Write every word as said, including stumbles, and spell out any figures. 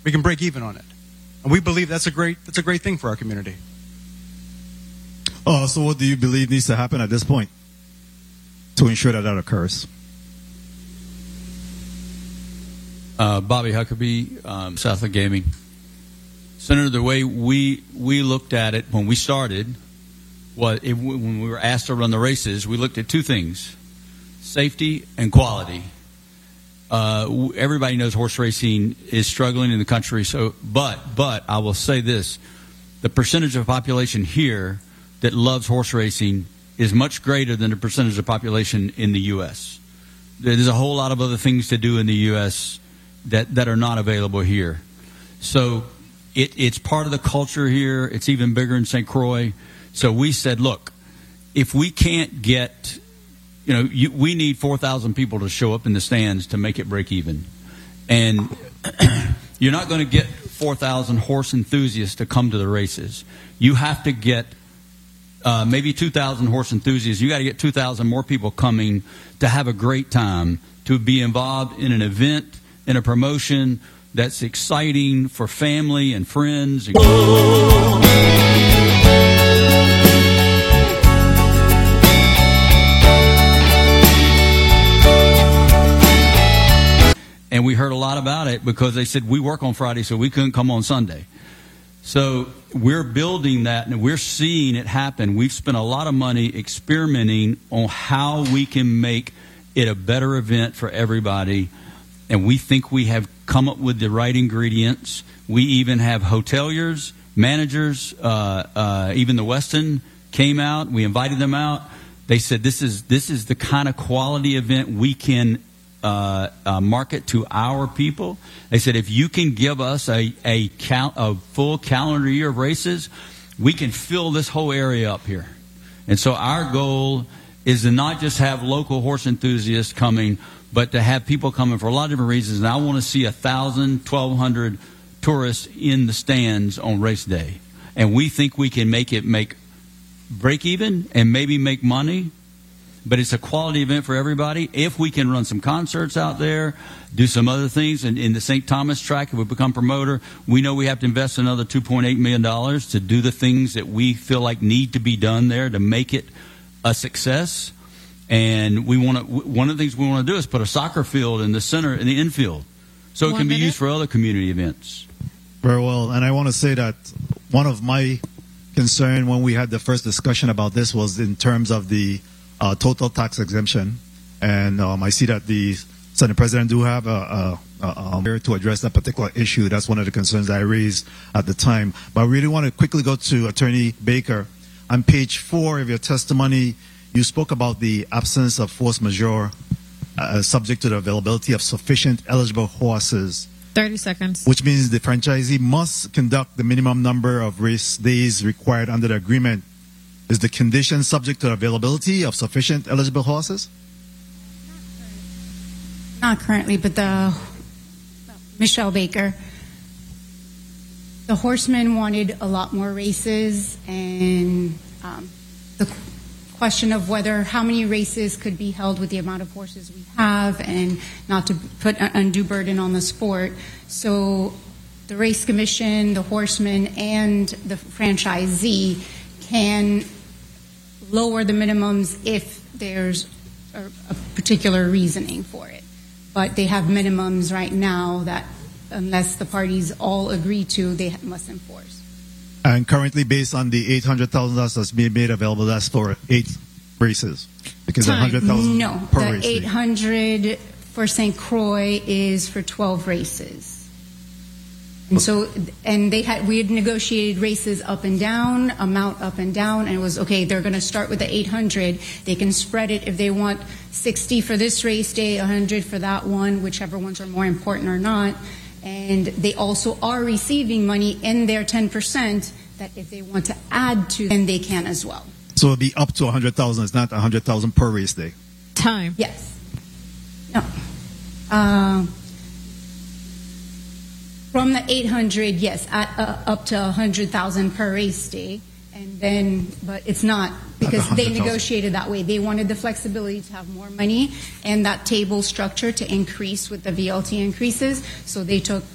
We can break even on it. And we believe that's a great, that's a great thing for our community. Oh, so what do you believe needs to happen at this point to ensure that that occurs? Uh, Bobby Huckabee, um, Southland Gaming. Senator, the way we we looked at it when we started, was it, when we were asked to run the races, we looked at two things: safety and quality. Uh, everybody knows horse racing is struggling in the country. So, but but I will say this: the percentage of population here that loves horse racing is much greater than the percentage of population in the U S There's a whole lot of other things to do in the U S that, that are not available here. So it, it's part of the culture here. It's even bigger in Saint Croix. So we said, look, if we can't get, you know, you, we need four thousand people to show up in the stands to make it break even. And you're not going to get four thousand horse enthusiasts to come to the races. You have to get Uh, maybe two thousand horse enthusiasts. You got to get two thousand more people coming to have a great time, to be involved in an event, in a promotion that's exciting for family and friends. And we heard a lot about it because they said we work on Friday, so we couldn't come on Sunday. So we're building that, and we're seeing it happen. We've spent a lot of money experimenting on how we can make it a better event for everybody, and we think we have come up with the right ingredients. We even have hoteliers, managers, uh, uh, even the Westin came out. We invited them out. They said this is this is the kind of quality event we can Uh, uh, market to our people. They said if you can give us a a, cal- a full calendar year of races, we can fill this whole area up here. And so our goal is to not just have local horse enthusiasts coming, but to have people coming for a lot of different reasons. And I want to see a thousand, twelve hundred tourists in the stands on race day. And we think we can make it make break even and maybe make money. But it's a quality event for everybody. If we can run some concerts out there, do some other things, and in the Saint Thomas track, if we become promoter, we know we have to invest another two point eight million dollars to do the things that we feel like need to be done there to make it a success. And we want to. One of the things we want to do is put a soccer field in the center, in the infield, so it One can be minute. used for other community events. Very well. And I want to say that one of my concern when we had the first discussion about this was in terms of the Uh, total tax exemption, and um, I see that the Senate President do have a, a, a um, to address that particular issue. That's one of the concerns that I raised at the time. But I really want to quickly go to Attorney Baker. On page four of your testimony, you spoke about the absence of force majeure uh, subject to the availability of sufficient eligible horses, thirty seconds. which means the franchisee must conduct the minimum number of race days required under the agreement. Is the condition subject to availability of sufficient eligible horses? Not currently, but the Michelle Baker, the horsemen wanted a lot more races, and um, the question of whether how many races could be held with the amount of horses we have, and not to put an undue burden on the sport. So the race commission, the horsemen, and the franchisee can lower the minimums if there's a, a particular reasoning for it. But they have minimums right now that unless the parties all agree to, they must enforce. And currently, based on the eight hundred thousand dollars that's being made available, that's for eight races. Because Time. one hundred thousand No, per the race. eight hundred for Saint Croix is for twelve races. And so, and they had, we had negotiated races up and down, amount up and down, and it was, okay, they're going to start with the eight hundred. They can spread it if they want sixty for this race day, one hundred for that one, whichever ones are more important or not. And they also are receiving money in their ten percent that if they want to add to, then they can as well. So it'll be up to one hundred thousand. It's not one hundred thousand per race day. Time. Yes. No. Uh, From the eight hundred, yes, at, uh, up to one hundred thousand per race day. And then, but it's not, because they negotiated that way. They wanted the flexibility to have more money and that table structure to increase with the V L T increases. So they took